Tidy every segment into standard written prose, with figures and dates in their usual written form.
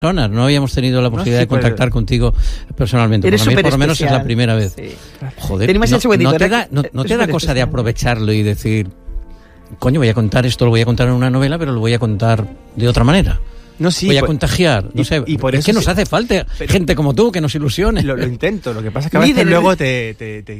No habíamos tenido la posibilidad de contactar contigo personalmente. Eres Para mí, por lo menos, especial. es la primera vez. Sí. Joder, ¿no te da cosa de aprovecharlo y decir, coño, voy a contar esto, lo voy a contar en una novela, pero lo voy a contar de otra manera? No, sí, voy a contagiar, no sé. Y por es eso que nos hace falta gente como tú que nos ilusione. Lo intento, lo que pasa es que a veces luego te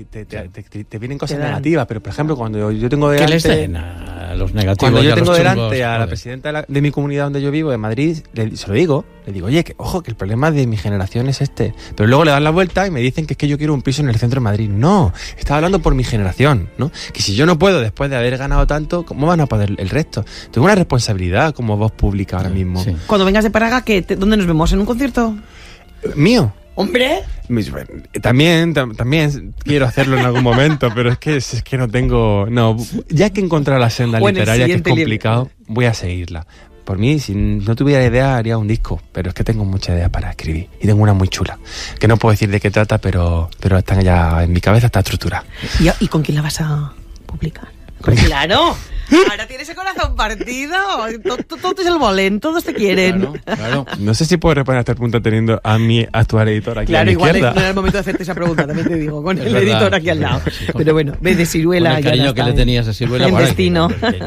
vienen cosas negativas, pero por ejemplo, cuando yo tengo delante... ¿Qué les den a los negativos? Cuando yo tengo chungos, delante a la presidenta de mi comunidad donde yo vivo, de Madrid, se lo digo, le digo, oye, ojo, que el problema de mi generación es este. Pero luego le dan la vuelta y me dicen que es que yo quiero un piso en el centro de Madrid. No, estaba hablando por mi generación, ¿no? Que si yo no puedo, después de haber ganado tanto, ¿cómo van a poder el resto? Tengo una responsabilidad como voz pública ahora mismo. Sí. Cuando vengas de Praga, ¿dónde nos vemos? ¿En un concierto? ¿Mío? ¡Hombre! También quiero hacerlo en algún momento, pero es que no tengo... No, ya que he encontrado la senda literaria, que es complicado, voy a seguirla. Por mí, si no tuviera idea, haría un disco, pero es que tengo muchas ideas para escribir. Y tengo una muy chula, que no puedo decir de qué trata, pero están ya en mi cabeza, está estructurada. ¿Y con quién la vas a publicar? ¡Claro! Ahora tienes el corazón partido. Todo es el volent, todos te quieren. Claro. No sé si puedo reponer hasta el punto teniendo a mi actual editor aquí a mi igual izquierda. no era el momento de hacerte esa pregunta, también te digo, con el verdad, editor aquí al lado. Sí, pero bueno, ve de Ciruela. Con el cariño que le tenías a Ciruela. En Destino.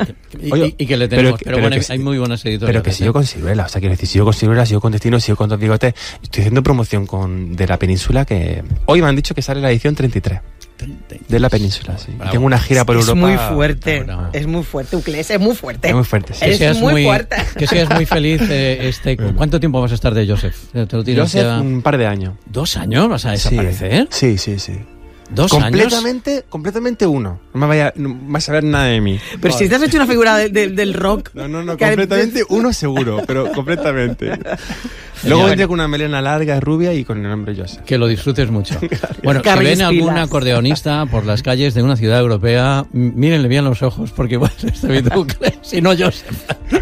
Y que le tenemos. Pero bueno, hay muy buenas editoriales. Pero que sigo con Ciruela, o sea, quiero decir, sigo con Ciruela, sigo con Destino, sigo con Dos Bigotes. Estoy haciendo promoción de la península, que hoy me han dicho que sale la edición 33. De la península, sí. Tengo una gira por Europa. Es muy fuerte, es muy fuerte, Uclés, es muy fuerte. Es muy fuerte, sí. Es muy fuerte. Que seas muy feliz. ¿Cuánto tiempo vas a estar de Joseph? ¿Te lo tienes Joseph, ya? un par de años. ¿2 años vas a desaparecer? Sí. 2 años. Completamente uno. No vas a ver nada de mí. Pero si te has hecho una figura del rock. No, completamente uno seguro, pero completamente. Luego vendría con una melena larga, rubia y con el nombre Joseph. Que lo disfrutes mucho. Bueno, si ven algún acordeonista por las calles de una ciudad europea, mírenle bien los ojos, porque igual es David Uclés, si no Joseph.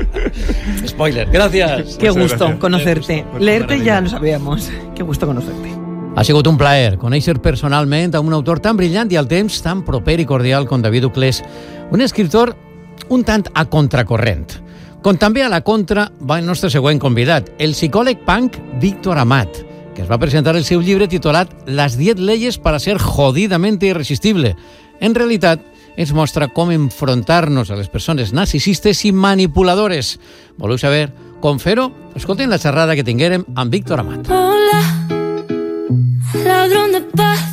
Spoiler, gracias. Qué gusto conocerte. Leerte ya lo sabíamos. Qué gusto conocerte. Ha sigut un plaer conèixer personalment a un autor tan brillant i al temps tan proper i cordial com David Uclés, un escriptor un tant a contracorrent. Com també a la contra va el nostre següent convidat, el psicòleg punk Víctor Amat, que es va presentar el seu llibre titulat Las 10 leyes para ser jodidamente irresistible. En realitat, ens mostra com enfrontar-nos a les persones narcisistes i manipuladores. Voleu saber com fer-ho? Escolten la xerrada que tinguérem amb Víctor Amat. Hola, ladrón de paz,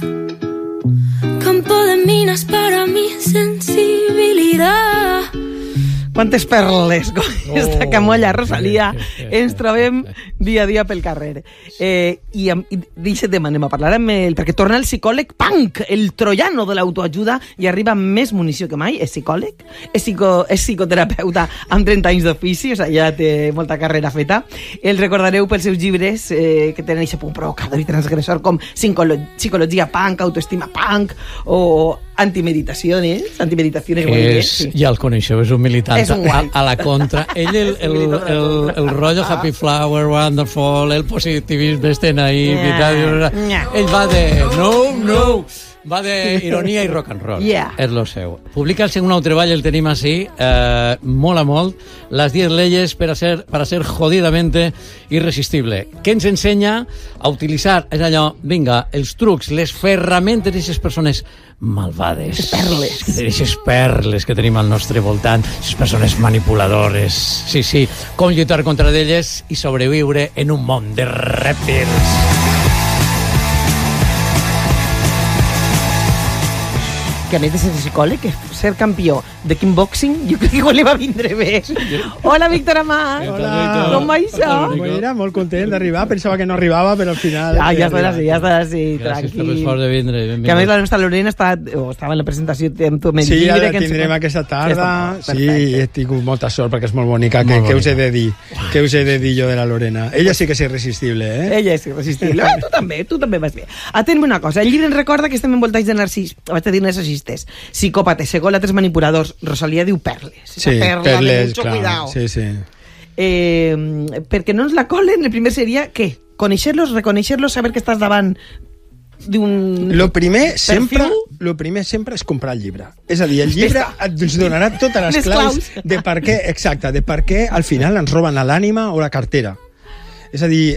campo de minas para mi sensibilidad. Quantes perles com esta camolla Rosalia ens trobem dia a dia pel carrer. I d'aquest tema anem a parlar amb ell, perquè torna el psicòleg punk, el troiano de l'autoajuda, i arriba amb més munició que mai. És psicòleg, és psicoterapeuta amb 30 anys d'ofici, o sigui, ja té molta carrera feta. El recordareu pels seus llibres que tenen aquest punt provocador i transgressor, com Psicologia punk, Autoestima punk, o Antimeditaciones, ja el coneixeu, és un militant a la contra. Ell, el rotllo Happy Flower, Wonderful, el positivisme este naïf i tal, ell va de no, va de ironia i rock and roll. És lo seu. Publica el segon treball, el tenim així, mola molt, Las 10 leyes para ser jodidamente irresistible, que ens ensenya a utilitzar, és allò, vinga, els trucs, les ferramentes d'aquestes persones malvades. Aquestes perles que tenim al nostre voltant, aquestes persones manipuladores. Sí, com lluitar contra d'elles i sobreviure en un món de rèptils. Que a més de ser psicòleg, que ser campió de kickboxing, jo crec que igual li va vindre bé. Hola, Víctor Amat. Hola. Com va això? Mira, molt content d'arribar. Pensava que no arribava, però al final... Ja estàs així, tranquil. Gràcies per de vindre. Que a més la nostra Lorena estava en la presentació amb tu. Sí, ja la tindrem aquesta tarda. Sí, he tingut molta sort perquè és molt bonica. Què us he de dir? Què us he de dir jo de la Lorena? Ella sí que és irresistible, eh? Ella és irresistible. Tu també vas bé. Atén-me una cosa. El llibre ens recorda que estem envoltats de narcisistes, psicòpates, egòlatres, manipuladors. Rosalia diu perles. Sí, perles, clar. Sí. Perquè no ens la colen, el primer seria, què? Conèixer-los, reconèixer-los, saber que estàs davant d'un... Lo primer sempre és comprar el llibre. És a dir, el llibre ens donarà totes les claus de per què, exacte, de per què al final ens roben l'ànima o la cartera. És a dir,